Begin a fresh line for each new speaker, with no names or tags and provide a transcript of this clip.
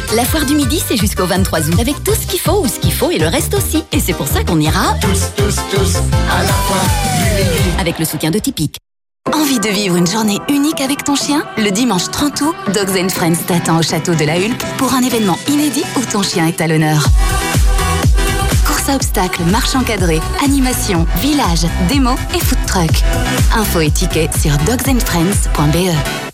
La foire du Midi, c'est jusqu'au 23 août. Avec tout ce qu'il faut, ou ce qu'il faut, et le reste aussi. Et c'est pour ça qu'on ira...
Tous, à la foire du Midi.
Avec le soutien de Tipeee. Envie de vivre une journée unique avec ton chien? Le dimanche 30 août, Dogs and Friends t'attend au château de la Hulpe pour un événement inédit où ton chien est à l'honneur. Course à obstacles, marche encadrée, animation, village, démo et food truck. Info et tickets sur dogsandfriends.be.